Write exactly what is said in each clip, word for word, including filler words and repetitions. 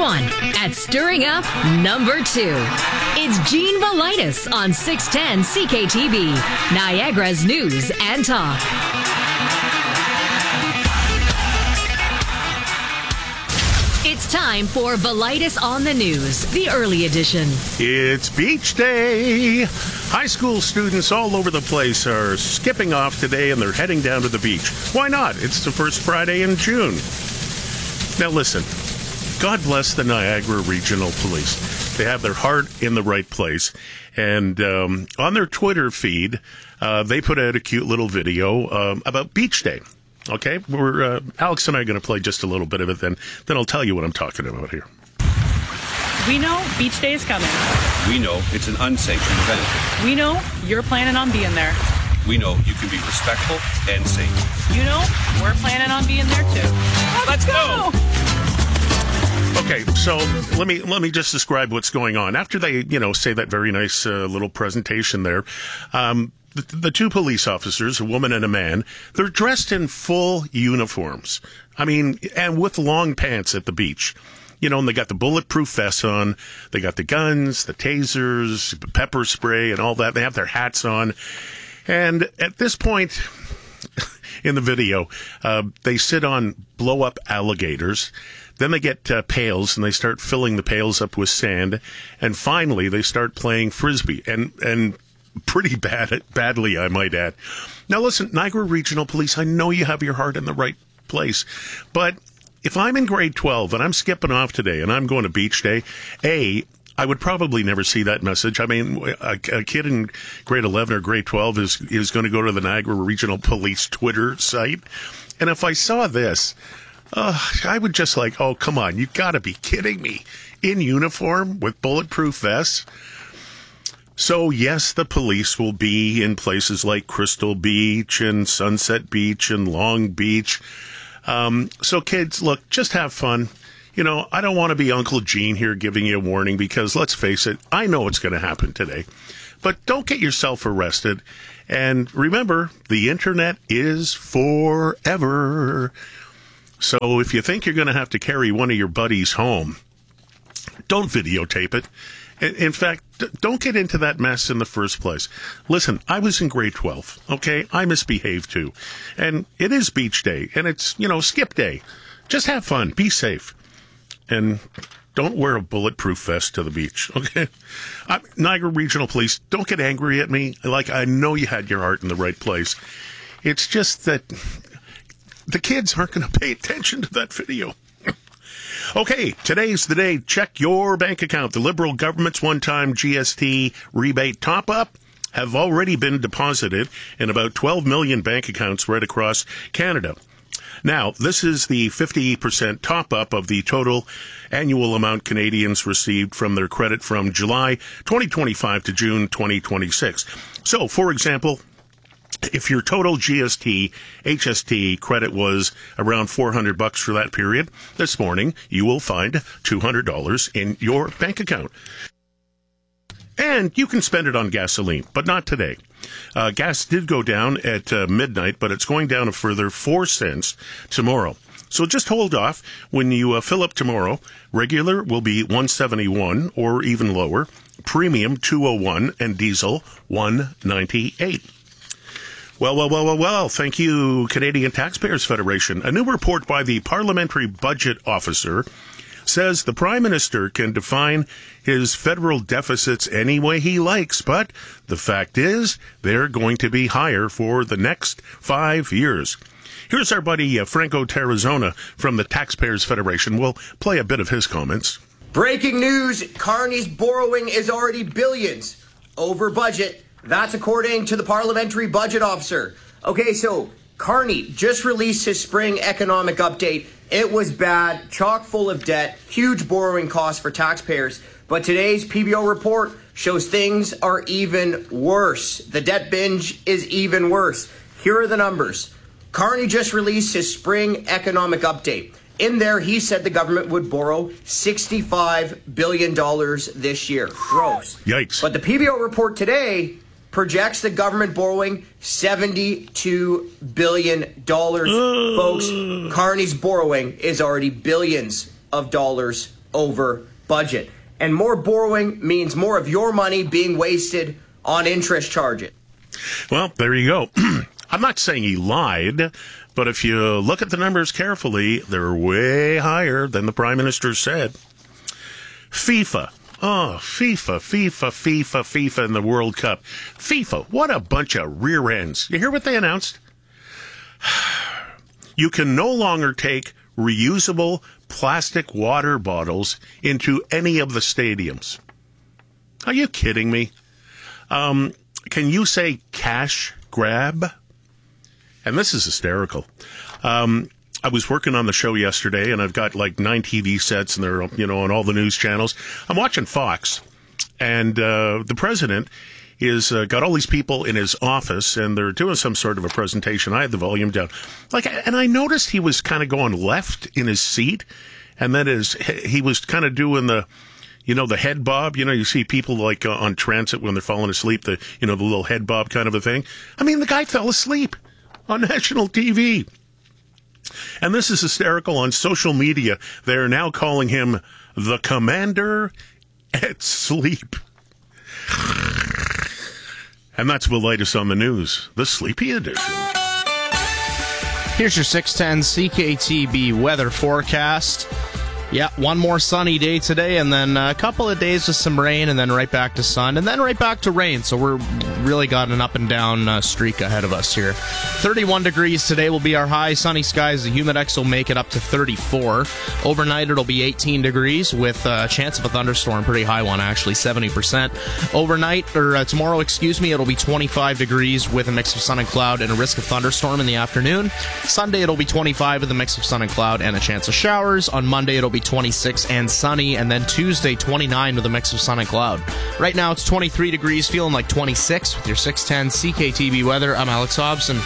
one at Stirring Up number two. It's Gene Velitis on six ten C K T B, Niagara's News and Talk. It's time for Velitis on the News, the early edition. It's beach day. High school students all over the place are skipping off today and they're heading down to the beach. Why not? It's the first Friday in June. Now listen, God bless the Niagara Regional Police. They have their heart in the right place. And um, on their Twitter feed, uh, they put out a cute little video um, about beach day. Okay, we're uh, Alex and I are going to play just a little bit of it, then then I'll tell you what I'm talking about here. We know beach day is coming. We know it's an unsanctioned event. We know you're planning on being there. We know you can be respectful and safe. You know we're planning on being there too. Let's, Let's go. go! Okay, so let me let me just describe what's going on. After they, you know, say that very nice uh, little presentation there, um, the, the two police officers, a woman and a man, they're dressed in full uniforms. I mean, and with long pants at the beach. You know, and they got the bulletproof vests on, they got the guns, the tasers, pepper spray, and all that. They have their hats on. And at this point in the video, uh, they sit on blow-up alligators. Then they get uh, pails, and they start filling the pails up with sand. And finally, they start playing Frisbee. And and pretty bad, badly, I might add. Now, listen, Niagara Regional Police, I know you have your heart in the right place. But if I'm in grade twelve and I'm skipping off today and I'm going to beach day, A, I would probably never see that message. I mean, a, a kid in grade eleven or grade twelve is, is going to go to the Niagara Regional Police Twitter site. And if I saw this, uh, I would just like, oh, come on, you've got to be kidding me. In uniform with bulletproof vests? So, yes, the police will be in places like Crystal Beach and Sunset Beach and Long Beach. Um, so, kids, look, just have fun. You know, I don't want to be Uncle Gene here giving you a warning because, let's face it, I know it's going to happen today. But don't get yourself arrested. And remember, the internet is forever. So if you think you're going to have to carry one of your buddies home, don't videotape it. In fact, don't get into that mess in the first place. Listen, I was in grade twelve, okay? I misbehaved too. And it is beach day, and it's, you know, skip day. Just have fun. Be safe. And don't wear a bulletproof vest to the beach, okay? I, Niagara Regional Police, don't get angry at me. Like, I know you had your heart in the right place. It's just that the kids aren't going to pay attention to that video. Okay, today's the day. Check your bank account. The Liberal government's one-time G S T rebate top-up have already been deposited in about twelve million bank accounts right across Canada. Now, this is the fifty percent top-up of the total annual amount Canadians received from their credit from July twenty twenty-five to June twenty twenty-six. So, for example, if your total G S T, H S T credit was around four hundred bucks for that period, this morning you will find two hundred dollars in your bank account. And you can spend it on gasoline, but not today. Uh, gas did go down at uh, midnight, but it's going down a further four cents tomorrow. So just hold off. When you uh, fill up tomorrow, regular will be one seventy-one or even lower, premium two oh one, and diesel one ninety-eight. Well, well, well, well, well, thank you, Canadian Taxpayers Federation. A new report by the Parliamentary Budget Officer says the Prime Minister can define his federal deficits any way he likes, but the fact is they're going to be higher for the next five years. Here's our buddy uh, Franco Terrazona from the Taxpayers Federation. We'll play a bit of his comments. Breaking news, Carney's borrowing is already billions over budget. That's according to the Parliamentary Budget Officer. Okay, so Carney just released his spring economic update. It was bad, chock full of debt, huge borrowing costs for taxpayers. But today's P B O report shows things are even worse. The debt binge is even worse. Here are the numbers. Carney just released his spring economic update. In there, he said the government would borrow sixty-five billion dollars this year. Gross. Yikes. But the P B O report today projects the government borrowing seventy-two billion dollars. Uh. Folks, Carney's borrowing is already billions of dollars over budget. And more borrowing means more of your money being wasted on interest charges. Well, there you go. I'm not saying he lied, but if you look at the numbers carefully, they're way higher than the Prime Minister said. FIFA. Oh, FIFA, FIFA, FIFA, FIFA in the World Cup. FIFA, what a bunch of rear ends. You hear what they announced? You can no longer take reusable plastic water bottles into any of the stadiums. Are you kidding me? Um, can you say cash grab? And this is hysterical. Um, I was working on the show yesterday, and I've got like nine T V sets, and they're, you know, on all the news channels. I'm watching Fox, and uh, the president is uh, got all these people in his office, and they're doing some sort of a presentation. I had the volume down, like, and I noticed he was kind of going left in his seat, and then his he was kind of doing the, you know, the head bob. You know, you see people like uh, on transit when they're falling asleep, the you know the little head bob kind of a thing. I mean, the guy fell asleep on national T V. And this is hysterical on social media. They're now calling him the commander at sleep. And that's the latest on the news, the Sleepy Edition. Here's your six ten C K T B weather forecast. Yeah, one more sunny day today, and then a couple of days with some rain, and then right back to sun, and then right back to rain. So we're really got an up and down uh, streak ahead of us here. thirty-one degrees today will be our high. Sunny skies. The Humidex will make it up to thirty-four. Overnight, it'll be eighteen degrees with a chance of a thunderstorm, pretty high one actually, seventy percent. Overnight, or uh, tomorrow, excuse me, it'll be twenty-five degrees with a mix of sun and cloud and a risk of thunderstorm in the afternoon. Sunday, it'll be twenty-five with a mix of sun and cloud and a chance of showers. On Monday, it'll be twenty-six and sunny, and then Tuesday twenty-nine with a mix of sun and cloud. Right now it's twenty-three degrees, feeling like twenty-six with your six ten C K T B weather. I'm Alex Hobson.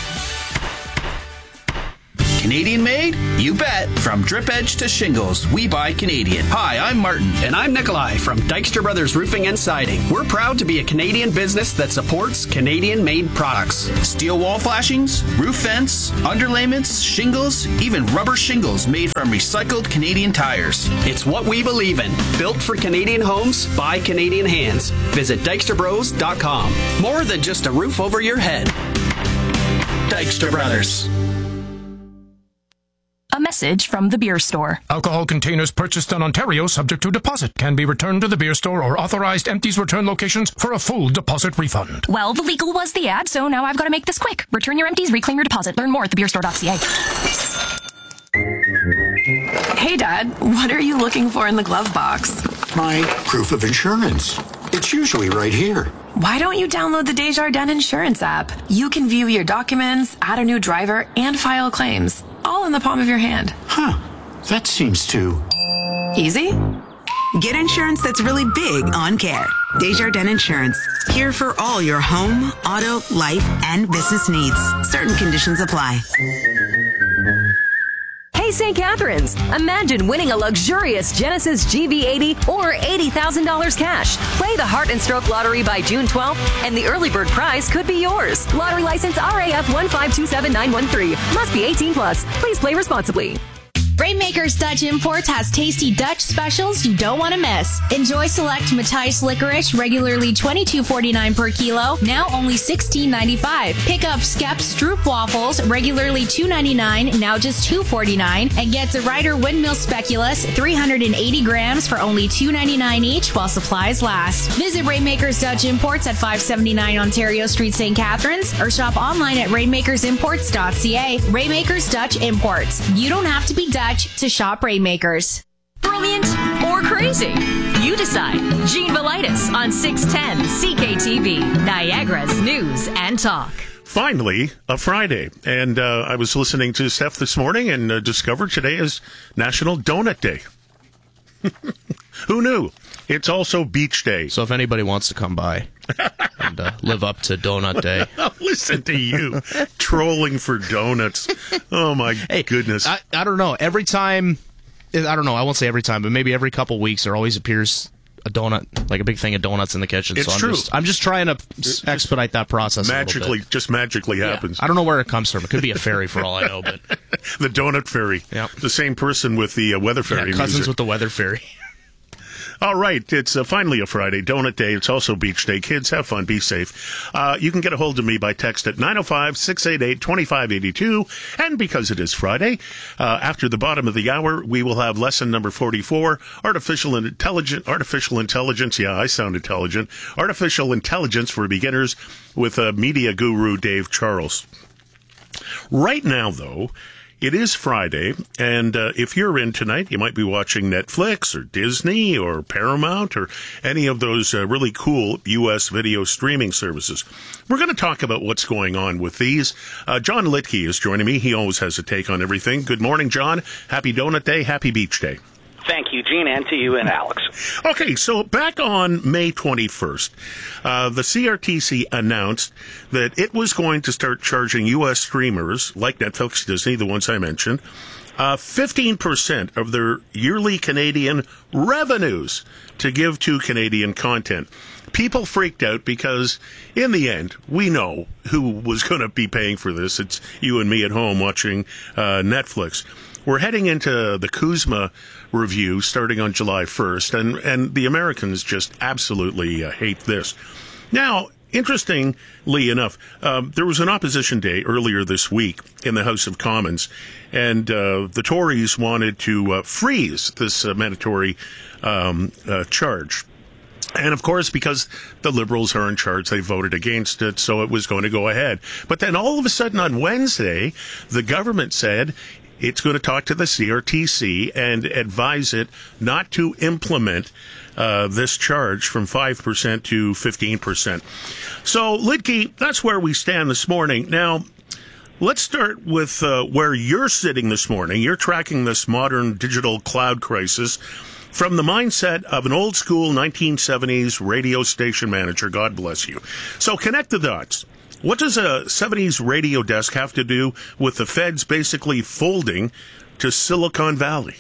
Canadian made? You bet. From drip edge to shingles, we buy Canadian. Hi, I'm Martin. And I'm Nikolai from Dykstra Brothers Roofing and Siding. We're proud to be a Canadian business that supports Canadian-made products. Steel wall flashings, roof vents, underlayments, shingles, even rubber shingles made from recycled Canadian tires. It's what we believe in. Built for Canadian homes by Canadian hands. Visit dykstra bros dot com. More than just a roof over your head. Dykstra Brothers. A message from the beer store. Alcohol containers purchased in Ontario subject to deposit can be returned to the beer store or authorized empties return locations for a full deposit refund. Well, the legal was the ad, so now I've got to make this quick. Return your empties, reclaim your deposit. Learn more at the beer store dot c a. Hey, Dad, what are you looking for in the glove box? My proof of insurance. It's usually right here. Why don't you download the Desjardins Insurance app? You can view your documents, add a new driver, and file claims, all in the palm of your hand. Huh. That seems too... easy? Get insurance that's really big on care. Desjardins Insurance. Here for all your home, auto, life, and business needs. Certain conditions apply. Hey, Saint Catharines! Imagine winning a luxurious Genesis G V eighty or eighty thousand dollars cash. Play the Heart and Stroke Lottery by June twelfth, and the early bird prize could be yours. Lottery license R A F one five two seven nine one three. Must be eighteen plus. Please play responsibly. Rainmakers Dutch Imports has tasty Dutch specials you don't want to miss. Enjoy select Matthijs licorice, regularly twenty-two forty-nine per kilo, now only sixteen ninety-five. Pick up Skep Stroop waffles, regularly two ninety-nine, now just two forty-nine, and get the Ryder Windmill Speculoos, three hundred eighty grams for only two ninety-nine each while supplies last. Visit Rainmakers Dutch Imports at five seventy-nine Ontario Street, Saint Catharines, or shop online at rainmakers imports dot c a. Rainmakers Dutch Imports. You don't have to be Dutch to shop Rainmakers. Brilliant or crazy? You decide. Gene Velitis on six ten C K T V, Niagara's News and Talk. Finally, a Friday. And uh, I was listening to Steph this morning and uh, discovered today is National Donut Day. Who knew? It's also Beach Day. So if anybody wants to come by and uh, live up to Donut Day. Listen to you, trolling for donuts. Oh, my hey, goodness. I, I don't know. Every time, I don't know, I won't say every time, but maybe every couple weeks there always appears a donut, like a big thing of donuts in the kitchen. It's so I'm true. Just, I'm just trying to just expedite that process magically, a little bit. Just magically happens. Yeah. I don't know where it comes from. It could be a fairy for all I know. But the Donut Fairy. Yep. The same person with the uh, Weather Fairy yeah, cousins music. with the Weather Fairy. All right, it's uh, finally a Friday, Donut Day. It's also Beach Day. Kids, have fun, be safe. Uh, you can get a hold of me by text at nine oh five, six eight eight, two five eight two. And because it is Friday, uh, after the bottom of the hour, we will have lesson number forty-four, Artificial Intelligence. Artificial Intelligence, yeah, I sound intelligent. Artificial Intelligence for Beginners with uh, media guru Dave Charles. Right now, though, it is Friday, and uh, if you're in tonight, you might be watching Netflix or Disney or Paramount or any of those uh, really cool U S video streaming services. We're going to talk about what's going on with these. Uh, John Litke is joining me. He always has a take on everything. Good morning, John. Happy Donut Day. Happy Beach Day. Thank you, Gene, and to you and Alex. Okay, so back on May twenty-first, uh, the C R T C announced that it was going to start charging U S streamers, like Netflix, Disney, the ones I mentioned, uh, fifteen percent of their yearly Canadian revenues to give to Canadian content. People freaked out because, in the end, we know who was going to be paying for this. It's you and me at home watching uh, Netflix. We're heading into the Kuzma review starting on July first, and, and the Americans just absolutely uh, hate this. Now, interestingly enough, um, there was an opposition day earlier this week in the House of Commons, and uh, the Tories wanted to uh, freeze this uh, mandatory um, uh, charge. And, of course, because the Liberals are in charge, they voted against it, so it was going to go ahead. But then all of a sudden on Wednesday, the government said it's going to talk to the C R T C and advise it not to implement uh, this charge from five percent to fifteen percent. So, Litke, that's where we stand this morning. Now, let's start with uh, where you're sitting this morning. You're tracking this modern digital cloud crisis from the mindset of an old school nineteen seventies radio station manager. God bless you. So connect the dots. What does a seventies radio desk have to do with the feds basically folding to Silicon Valley?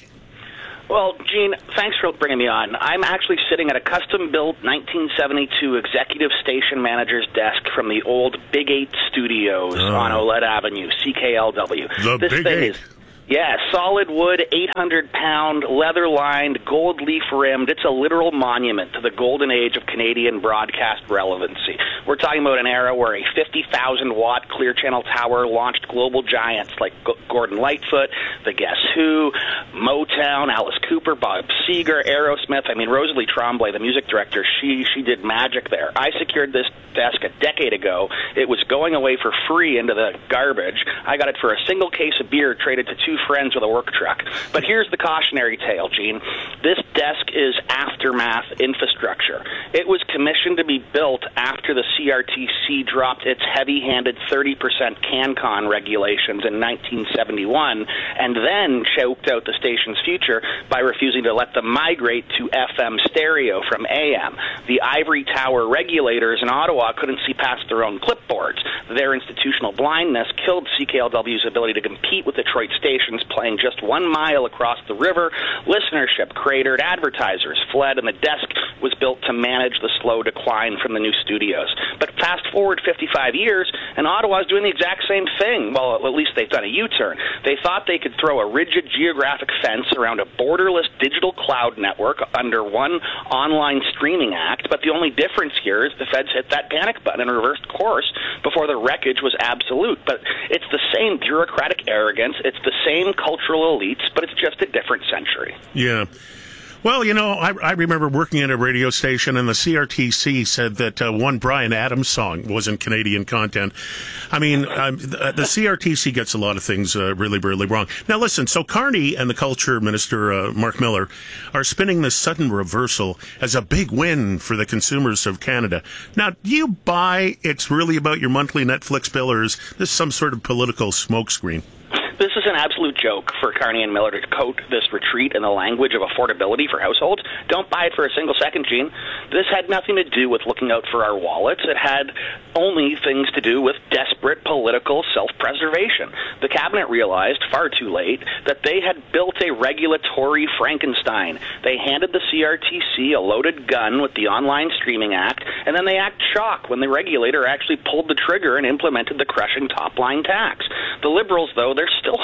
Well, Gene, thanks for bringing me on. I'm actually sitting at a custom-built nineteen seventy-two executive station manager's desk from the old Big Eight Studios oh. on Olette Avenue, C K L W. The this Big thing Eight. Is, yeah, solid wood, eight hundred pound, leather-lined, gold leaf-rimmed. It's a literal monument to the golden age of Canadian broadcast relevancy. We're talking about an era where a fifty thousand watt Clear Channel tower launched global giants like G- Gordon Lightfoot, The Guess Who, Motown, Alice Cooper, Bob Seger, Aerosmith. I mean, Rosalie Tremblay, the music director, she she did magic there. I secured this desk a decade ago. It was going away for free into the garbage. I got it for a single case of beer traded to two friends with a work truck. But here's the cautionary tale, Gene. This desk is aftermath infrastructure. It was commissioned to be built after the C R T C dropped its heavy-handed thirty percent CanCon regulations in nineteen seventy-one and then choked out the station's future by refusing to let them migrate to F M stereo from A M. The ivory tower regulators in Ottawa couldn't see past their own clipboards. Their institutional blindness killed C K L W's ability to compete with Detroit stations playing just one mile across the river. Listenership cratered, advertisers fled, and the desk was built to manage the slow decline from the new studios. But fast forward fifty-five years, and Ottawa's doing the exact same thing. Well, at least they've done a U-turn. They thought they could throw a rigid geographic fence around a borderless digital cloud network under one online streaming act, but the only difference here is the feds hit that panic button and reversed course before the wreckage was absolute. But it's the same bureaucratic arrogance, it's the same cultural elites, but it's just a different century. Yeah. Well, you know, I, I remember working at a radio station, and the C R T C said that uh, one Bryan Adams song wasn't Canadian content. I mean, um, the, the C R T C gets a lot of things uh, really, really wrong. Now, listen, so Carney and the Culture Minister, uh, Mark Miller, are spinning this sudden reversal as a big win for the consumers of Canada. Now, do you buy it's really about your monthly Netflix bill, or is this some sort of political smokescreen? This is an absolute joke for Carney and Miller to coat this retreat in the language of affordability for households. Don't buy it for a single second, Gene. This had nothing to do with looking out for our wallets. It had only things to do with desperate political self-preservation. The cabinet realized, far too late, that they had built a regulatory Frankenstein. They handed the C R T C a loaded gun with the Online Streaming Act, and then they act shocked when the regulator actually pulled the trigger and implemented the crushing top-line tax. The Liberals, though, they're still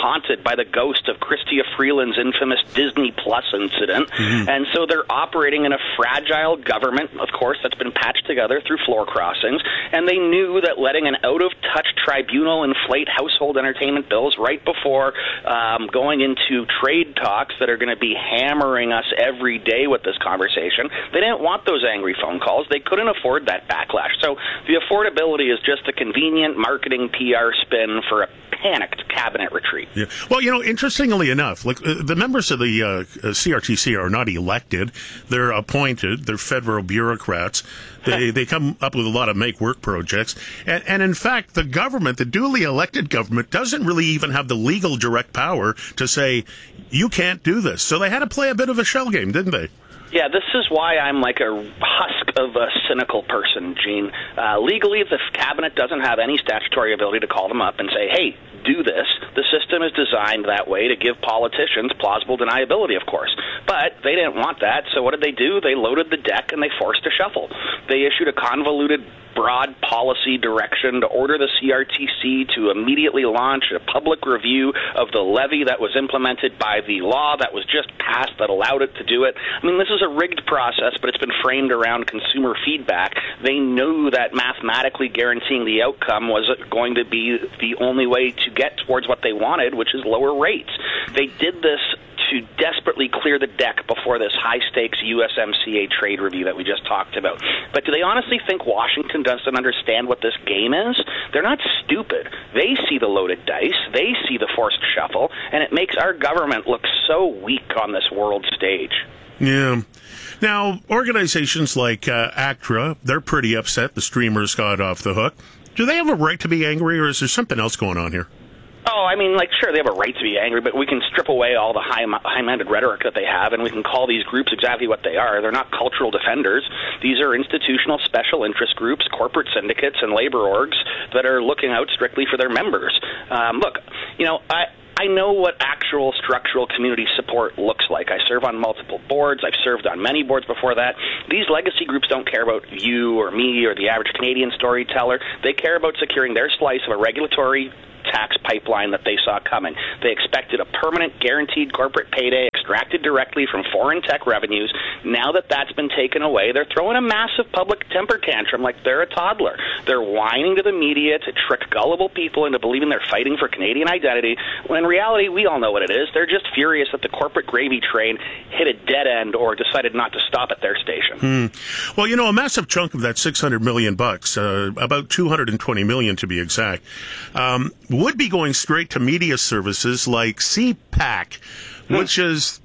haunted by the ghost of Chrystia Freeland's infamous Disney Plus incident. Mm-hmm. And so they're operating in a fragile government, of course, that's been patched together through floor crossings. And they knew that letting an out-of-touch tribunal inflate household entertainment bills right before um, going into trade talks that are going to be hammering us every day with this conversation, they didn't want those angry phone calls. They couldn't afford that backlash. So the affordability is just a convenient marketing P R spin for a panicked cabinet retreat. Yeah. Well, you know, interestingly enough, like uh, the members of the uh, C R T C are not elected; they're appointed. They're federal bureaucrats. They they come up with a lot of make work projects, and and in fact, the government, the duly elected government, doesn't really even have the legal direct power to say you can't do this. So they had to play a bit of a shell game, didn't they? Yeah, this is why I'm like a husk of a cynical person, Gene. Uh, legally, the cabinet doesn't have any statutory ability to call them up and say, hey, do this. The system is designed that way to give politicians plausible deniability, of course. But they didn't want that, so what did they do? They loaded the deck and they forced a shuffle. They issued a convoluted broad policy direction to order the C R T C to immediately launch a public review of the levy that was implemented by the law that was just passed that allowed it to do it. I mean, this is a rigged process, but it's been framed around consumer feedback. They knew that mathematically guaranteeing the outcome was going to be the only way to get towards what they wanted, which is lower rates. They did this to desperately clear the deck before this high-stakes U S M C A trade review that we just talked about. But do they honestly think Washington doesn't understand what this game is? They're not stupid. They see the loaded dice. They see the forced shuffle, and it makes our government look so weak on this world stage. Yeah. Now, organizations like uh, ACTRA, they're pretty upset the streamers got off the hook. Do they have a right to be angry, or is there something else going on here? Oh, I mean, like, sure, they have a right to be angry, but we can strip away all the high, high-minded rhetoric that they have, and we can call these groups exactly what they are. They're not cultural defenders. These are institutional special interest groups, corporate syndicates, and labor orgs that are looking out strictly for their members. Um, look, you know, I... I know what actual structural community support looks like. I serve on multiple boards. I've served on many boards before that. These legacy groups don't care about you or me or the average Canadian storyteller. They care about securing their slice of a regulatory tax pipeline that they saw coming. They expected a permanent, guaranteed corporate payday extracted directly from foreign tech revenues. Now that that's been taken away, they're throwing a massive public temper tantrum like they're a toddler. They're whining to the media to trick gullible people into believing they're fighting for Canadian identity, when in reality, we all know what it is. They're just furious that the corporate gravy train hit a dead end or decided not to stop at their station. Hmm. Well, you know, a massive chunk of that six hundred million bucks, uh, about two hundred twenty million to be exact, um, would be going straight to media services like C PAC, which is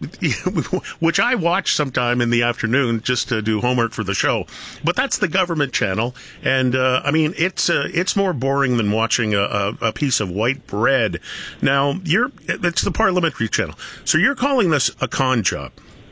which I watch sometime in the afternoon just to do homework for the show. But that's the government channel, and uh, I mean it's uh, it's more boring than watching a, a, a piece of white bread. Now you're it's the parliamentary channel, so you're calling this a con job.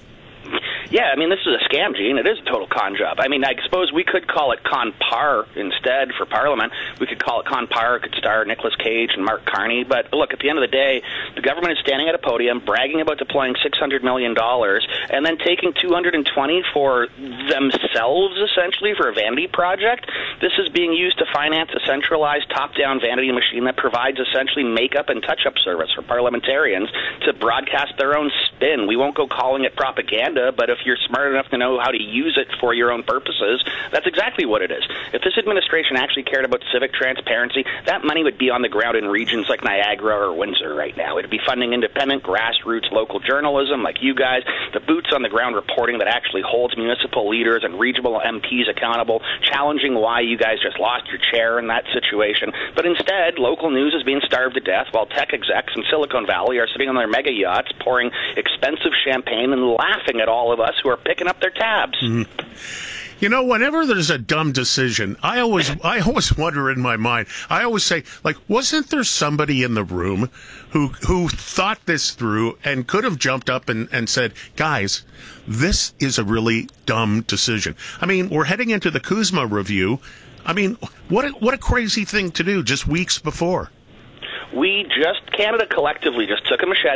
Yeah, I mean, this is a scam, Gene. It is a total con job. I mean, I suppose we could call it Con Par instead for Parliament. We could call it Con Par. It could star Nicolas Cage and Mark Carney. But look, at the end of the day, the government is standing at a podium bragging about deploying six hundred million dollars and then taking two hundred twenty for themselves, essentially, for a vanity project. This is being used to finance a centralized top-down vanity machine that provides essentially makeup and touch-up service for parliamentarians to broadcast their own spin. We won't go calling it propaganda, but if you're smart enough to know how to use it for your own purposes, that's exactly what it is. If this administration actually cared about civic transparency, that money would be on the ground in regions like Niagara or Windsor right now. It would be funding independent, grassroots, local journalism like you guys, the boots-on-the-ground reporting that actually holds municipal leaders and regional M Ps accountable, challenging why you guys just lost your chair in that situation. But instead, local news is being starved to death while tech execs in Silicon Valley are sitting on their mega yachts, pouring expensive champagne and laughing at all of us who are picking up their tabs. Mm-hmm. You know, whenever there's a dumb decision, I always, I always wonder in my mind. I always say, like, wasn't there somebody in the room who who thought this through and could have jumped up and, and said, guys, this is a really dumb decision. I mean, we're heading into the Kuzma review. I mean, what a, what a crazy thing to do just weeks before. We just, Canada collectively just took a machete,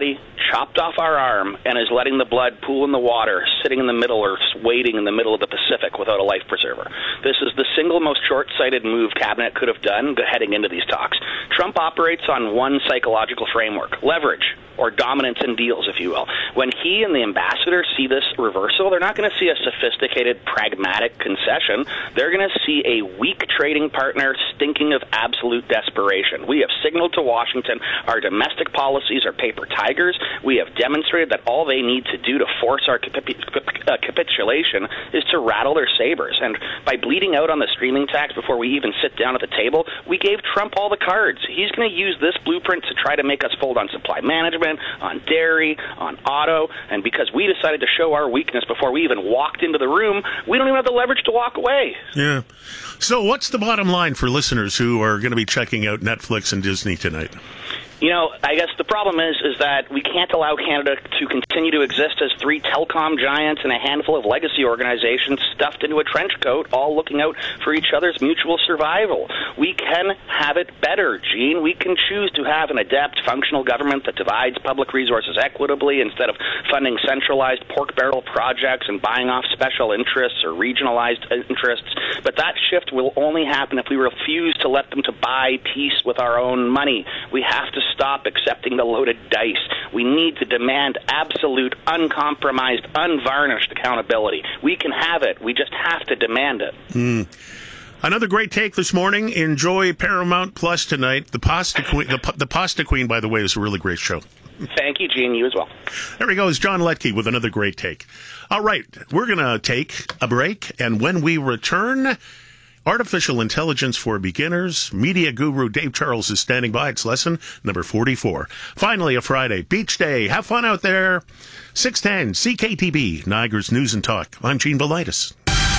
chopped off our arm and is letting the blood pool in the water, sitting in the middle or waiting in the middle of the Pacific without a life preserver. This is the single most short-sighted move Cabinet could have done heading into these talks. Trump operates on one psychological framework, leverage, or dominance in deals, if you will. When he and the ambassador see this reversal, they're not going to see a sophisticated, pragmatic concession. They're going to see a weak trading partner stinking of absolute desperation. We have signaled to Washington our domestic policies are paper tigers. We have demonstrated that all they need to do to force our capi- uh, capitulation is to rattle their sabers. And by bleeding out on the streaming tax before we even sit down at the table, we gave Trump all the cards. He's going to use this blueprint to try to make us fold on supply management, on dairy, on auto, and because we decided to show our weakness before we even walked into the room, we don't even have the leverage to walk away. Yeah. So what's the bottom line for listeners who are going to be checking out Netflix and Disney tonight? You know, I guess the problem is is that we can't allow Canada to continue to exist as three telecom giants and a handful of legacy organizations stuffed into a trench coat, all looking out for each other's mutual survival. We can have it better, Gene. We can choose to have an adept, functional government that divides public resources equitably instead of funding centralized pork barrel projects and buying off special interests or regionalized interests. But that shift will only happen if we refuse to let them to buy peace with our own money. We have to stop accepting the loaded dice. We need to demand absolute, uncompromised, unvarnished accountability. We can have it. We just have to demand it. Mm. Another great take this morning. Enjoy Paramount Plus tonight. The Pasta Queen, the, the Pasta Queen, by the way, is a really great show. Thank you, Gene. You as well. There he goes, John Letke with another great take. All right, we're going to take a break, and when we return, Artificial Intelligence for Beginners. Media guru Dave Charles is standing by. It's lesson number forty-four. Finally, a Friday. Beach day. Have fun out there. six ten C K T B, Niagara's News and Talk. I'm Gene Belaitis.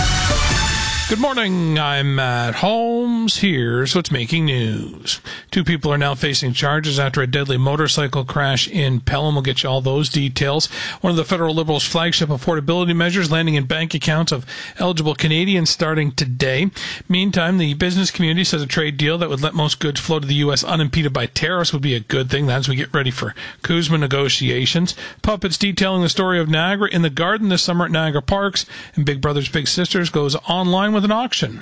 Good morning. I'm Matt Holmes. Here's what's making news. Two people are now facing charges after a deadly motorcycle crash in Pelham. We'll get you all those details. One of the federal Liberals' flagship affordability measures landing in bank accounts of eligible Canadians starting today. Meantime, the business community says a trade deal that would let most goods flow to the U S unimpeded by tariffs would be a good thing. That's as we get ready for CUSMA negotiations. Puppets detailing the story of Niagara in the Garden this summer at Niagara Parks. And Big Brothers Big Sisters goes online with an auction.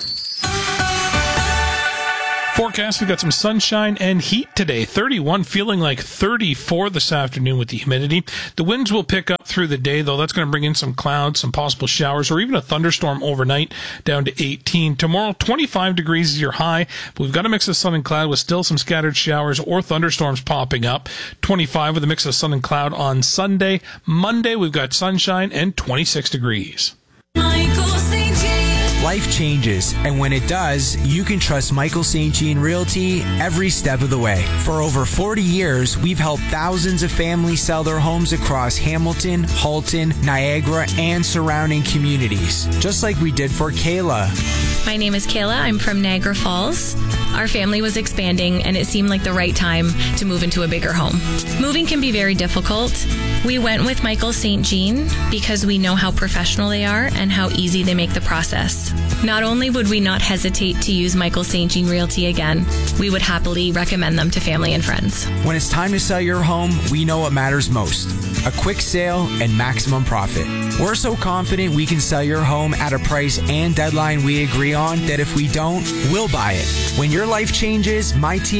Forecast, we've got some sunshine and heat today. thirty-one, feeling like thirty-four this afternoon with the humidity. The winds will pick up through the day, though. That's going to bring in some clouds, some possible showers, or even a thunderstorm overnight down to eighteen. Tomorrow, twenty-five degrees is your high. But we've got a mix of sun and cloud with still some scattered showers or thunderstorms popping up. twenty-five with a mix of sun and cloud on Sunday. Monday, we've got sunshine and twenty-six degrees. Life changes, and when it does, you can trust Michael Saint Jean Realty every step of the way. For over forty years, we've helped thousands of families sell their homes across Hamilton, Halton, Niagara, and surrounding communities, just like we did for Kayla. My name is Kayla. I'm from Niagara Falls. Our family was expanding, and it seemed like the right time to move into a bigger home. Moving can be very difficult. We went with Michael Saint Jean because we know how professional they are and how easy they make the process. Not only would we not hesitate to use Michael Saint Jean Realty again, we would happily recommend them to family and friends. When it's time to sell your home, we know what matters most: a quick sale and maximum profit. We're so confident we can sell your home at a price and deadline we agree on that if we don't, we'll buy it. When your life changes, my team